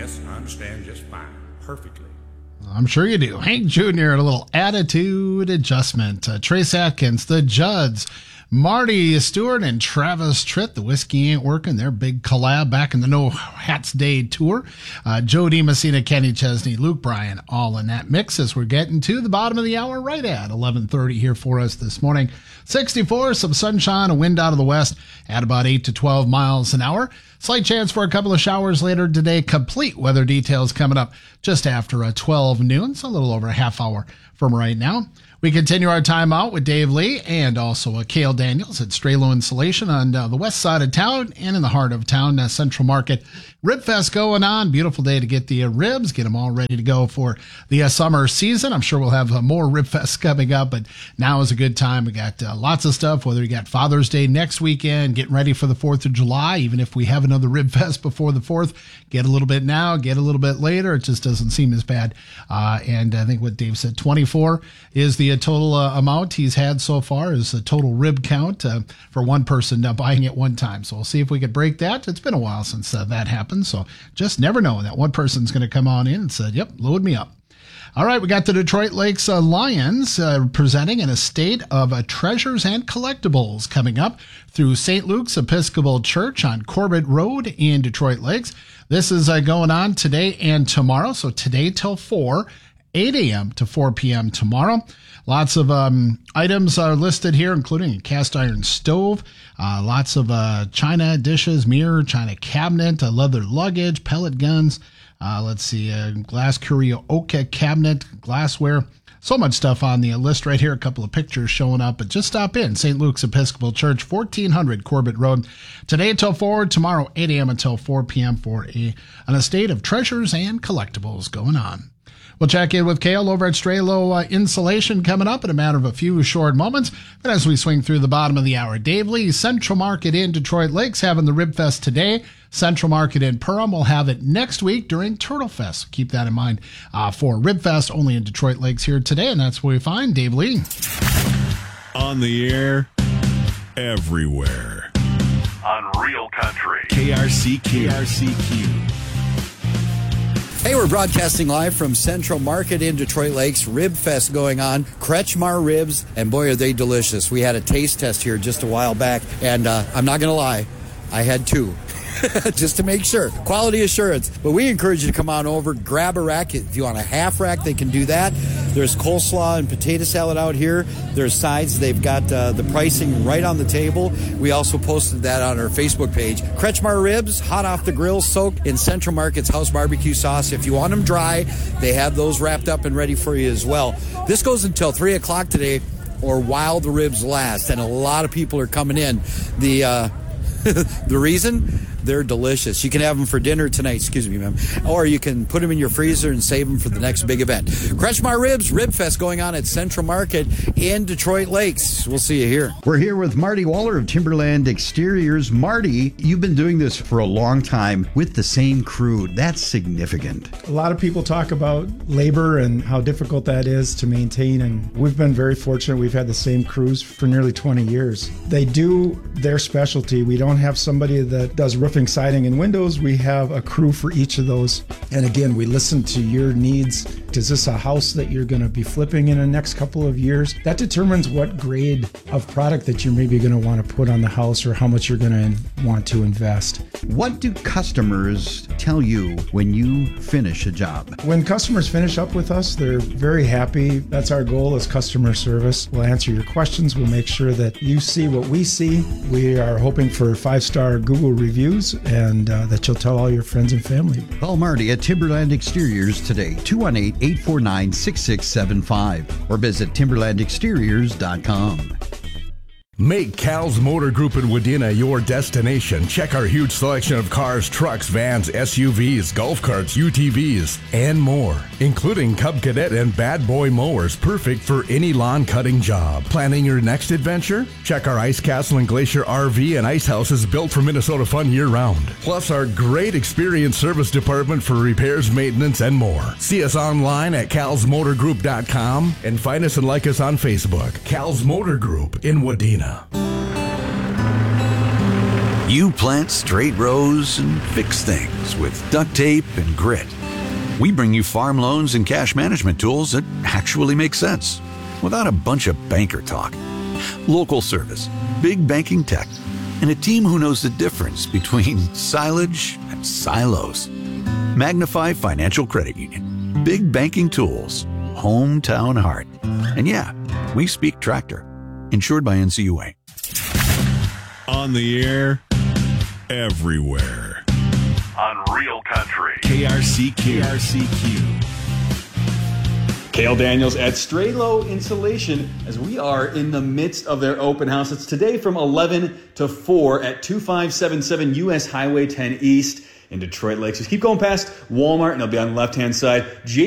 Yes, I understand just fine. Perfectly. I'm sure you do. Hank Jr., a little attitude adjustment. Trace Atkins, the Judds, Marty Stewart, and Travis Tritt. The Whiskey Ain't Working. Their big collab back in the No Hats Day tour. Joe DiMessina, Kenny Chesney, Luke Bryan, all in that mix as we're getting to the bottom of the hour right at 11:30 here for us this morning. 64, some sunshine, a wind out of the west at about 8 to 12 miles an hour. Slight chance for a couple of showers later today. Complete weather details coming up just after 12 noon, so a little over a half hour from right now. We continue our time out with Dave Lee and also Cale Daniels at Strelo Insulation on the west side of town and in the heart of town, Central Market. Rib Fest going on. Beautiful day to get the ribs, get them all ready to go for the summer season. I'm sure we'll have more Rib Fest coming up, but now is a good time. We got lots of stuff, whether you got Father's Day next weekend, getting ready for the 4th of July, even if we have another Rib Fest before the 4th, get a little bit now, get a little bit later. It just doesn't seem as bad. And I think what Dave said, 24 is the total amount he's had so far, is the total rib count for one person buying at one time. So we'll see if we could break that. It's been a while since that happened. So just never know that one person's going to come on in and say, yep, load me up. All right, we got the Detroit Lakes Lions presenting an estate of treasures and collectibles coming up through St. Luke's Episcopal Church on Corbett Road in Detroit Lakes. This is going on today and tomorrow. So today till 4, 8 a.m. to 4 p.m. tomorrow. Lots of items are listed here, including a cast iron stove, lots of china dishes, mirror, china cabinet, leather luggage, pellet guns. Let's see, glass karaoke cabinet, glassware. So much stuff on the list right here. A couple of pictures showing up, but just stop in. St. Luke's Episcopal Church, 1400 Corbett Road. Today until 4, tomorrow 8 a.m. until 4 p.m. for an estate of treasures and collectibles going on. We'll check in with Cale over at Strelo Insulation coming up in a matter of a few short moments. But as we swing through the bottom of the hour, Dave Lee, Central Market in Detroit Lakes, having the Rib Fest today. Central Market in Perham will have it next week during Turtle Fest. Keep that in mind for Rib Fest only in Detroit Lakes here today. And that's where we find Dave Lee. On the air, everywhere. On Real Country. KRCQ. Hey, we're broadcasting live from Central Market in Detroit Lakes. Rib Fest going on. Kretschmar ribs, and boy, are they delicious. We had a taste test here just a while back, and I'm not going to lie, I had 2. Just to make sure. Quality assurance. But we encourage you to come on over, grab a rack. If you want a half rack, they can do that. There's coleslaw and potato salad out here. There's sides. They've got the pricing right on the table. We also posted that on our Facebook page. Kretschmar ribs, hot off the grill, soaked in Central Market's house barbecue sauce. If you want them dry, they have those wrapped up and ready for you as well. This goes until 3 o'clock today, or while the ribs last. And a lot of people are coming in. The reason? They're delicious. You can have them for dinner tonight, excuse me, ma'am. Or you can put them in your freezer and save them for the next big event. Kretschmar Ribs, Rib Fest going on at Central Market in Detroit Lakes. We'll see you here. We're here with Marty Waller of Timberland Exteriors. Marty, you've been doing this for a long time with the same crew. That's significant. A lot of people talk about labor and how difficult that is to maintain, and we've been very fortunate. We've had the same crews for nearly 20 years. They do their specialty. We don't have somebody that does roofing, siding, and windows. We have a crew for each of those. And again, we listen to your needs. Is this a house that you're going to be flipping in the next couple of years? That determines what grade of product that you're maybe going to want to put on the house or how much you're going to want to invest. What do customers tell you when you finish a job? When customers finish up with us, they're very happy. That's our goal, is customer service. We'll answer your questions. We'll make sure that you see what we see. We are hoping for 5-star Google reviews and that you'll tell all your friends and family. Call Marty at Timberland Exteriors today, 218-849-6675, or visit timberlandexteriors.com. Make Cal's Motor Group in Wadena your destination. Check our huge selection of cars, trucks, vans, SUVs, golf carts, UTVs, and more, including Cub Cadet and Bad Boy mowers, perfect for any lawn cutting job. Planning your next adventure? Check our Ice Castle and Glacier RV and Ice Houses built for Minnesota fun year-round. Plus our great experienced service department for repairs, maintenance, and more. See us online at calsmotorgroup.com and find us and like us on Facebook. Cal's Motor Group in Wadena. You plant straight rows and fix things with duct tape and grit. We bring you farm loans and cash management tools that actually make sense without a bunch of banker talk. Local service, big banking tech, and a team who knows the difference between silage and silos. Magnify Financial Credit Union. Big banking tools. Hometown heart. And yeah, we speak tractor. Insured by NCUA. On the air, everywhere. On Real Country. KRCQ. Cale Daniels at Straylow Insulation as we are in the midst of their open house. It's today from 11 to 4 at 2577 US Highway 10 East in Detroit Lakes. Just keep going past Walmart and it'll be on the left-hand side.